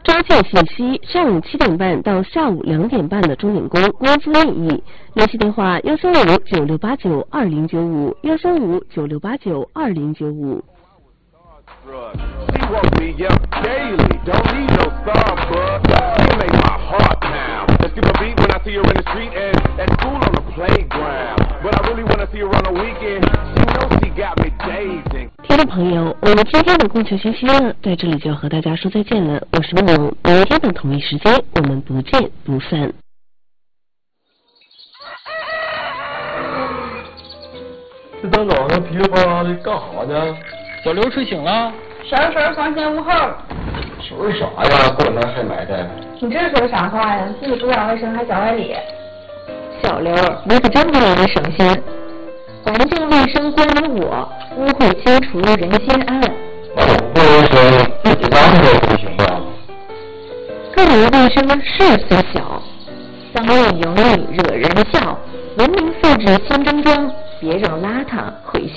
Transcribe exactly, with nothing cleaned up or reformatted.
抓紧信息，上午七点半到下午两点半的钟点工工资另议。联系电话：幺三五九六八九二零九五，幺三五九六八九二零九五。听众朋友，我们今天的供求信息呢，在这里就要和大家说再见了。我是梦梦，明天的同一时间，我们不见不散。 这大早上噼里啪啦的干啥呢？ 小刘睡醒了。 婶婶，房前屋后。 说啥呀？过来还埋汰。 你这说啥话呀？自己不讲卫生还讲外理。 小刘，你可真不让人省心。环境卫生归于我，污秽清除人心安。 那我不能说自己当着不行吧？ 个人卫生事虽小，脏乱营里惹人笑。文明素质新争装，别让邋遢毁